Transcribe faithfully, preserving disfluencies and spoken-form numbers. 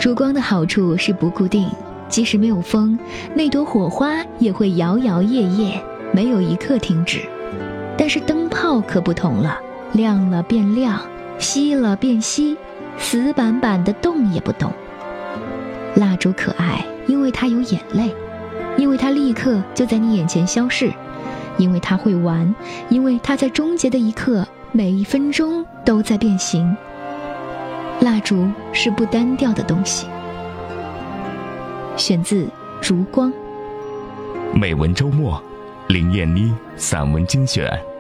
烛光的好处是不固定，即使没有风，那朵火花也会摇摇曳曳，没有一刻停止。但是灯泡可不同了，亮了变亮，熄了变熄，死板板的动也不动。蜡烛可爱，因为它有眼泪，因为它立刻就在你眼前消逝，因为它会玩，因为它在终结的一刻，每一分钟都在变形。蜡烛是不单调的东西。选自《烛光》。 美文周末，林燕妮散文精选。